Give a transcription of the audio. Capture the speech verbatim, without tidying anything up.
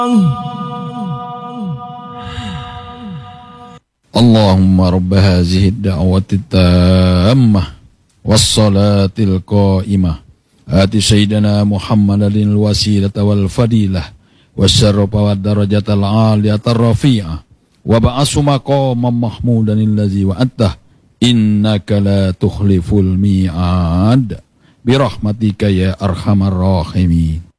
اللهم رب هذه الدعوة التامة والصلاة القائمة آت سيدنا محمد الوسيلة والفضيلة والشرف والدرجة العالية الرفيعة وبعث مقاما محمودا الذي وعدته إنك لا تخلف الميعاد برحمتك يا أرحم الراحمين.